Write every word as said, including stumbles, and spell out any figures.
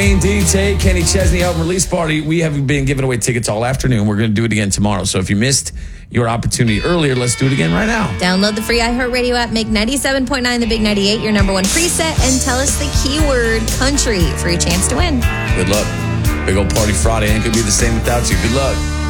Wayne D. Tate, Kenny Chesney album release party. We have been giving away tickets all afternoon. We're going to do it again tomorrow. So if you missed your opportunity earlier, let's do it again right now. Download the free iHeartRadio app, make ninety-seven point nine the Big ninety-eight your number one preset, and tell us the keyword country for your chance to win. Good luck. Big old party Friday ain't going to be the same without you. Good luck.